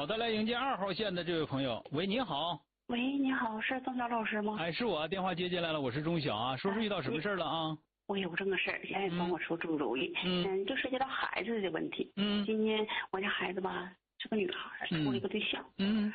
好的，来迎接2号线的这位朋友。喂，你好。 喂，你好，是曾晓老师吗？ 哎，是我，电话接进来了，我是钟晓啊。说遇到什么事了啊？ 我有这个事儿，愿意帮我出主意。就涉及到孩子的问题。今年我家孩子吧是个女孩，处了一个对象。